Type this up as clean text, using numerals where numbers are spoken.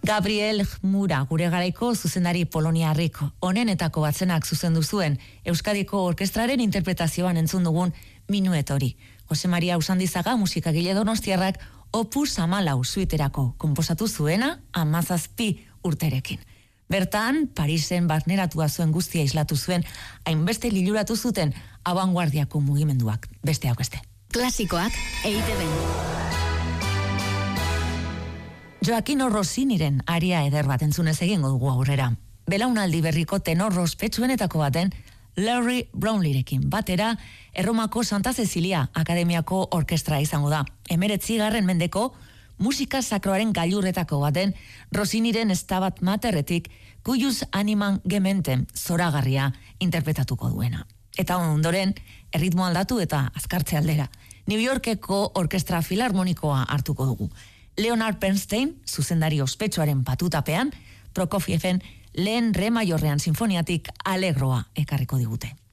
Gabriel Mura, gure garaiko zuzendari poloniarrik onenetako batzenak zuzendu zuen Euskadiko Orkestraren interpretazioan entzun dugun Minuet hori. Jose Maria Usandizaga musikagile donostiarrak Opus 14 suiterako konposatu zuena 17 urterekin. Bertan, Parisen barneratua zuen guztia islatu zuen, hainbeste liluratu zuten abanguardiako mugimenduak, besteak beste. Klasikoak EITB. Joaquino Rossiniren aria eder bat entzunez egingo dugu aurrera. Belaunaldi berriko tenor ospetsuenetako baten Larry Brownleerekin batera Erromako Santa Cecilia Akademiako Orkestra izango da. 19. mendeko musika sakroaren gailurretako baten Rossiniren Stabat Materretik Cuius Animam Gementem zoragarria interpretatuko duena. Eta ondoren erritmo aldatu eta azkartze aldera New Yorkeko Orkestra Filarmonikoa hartuko dugu. Leonard Bernstein, zuzendari ospetsuaren patutapean, Prokofieven lehen re maiorrean sinfoniatik Alegroa ekarriko digute.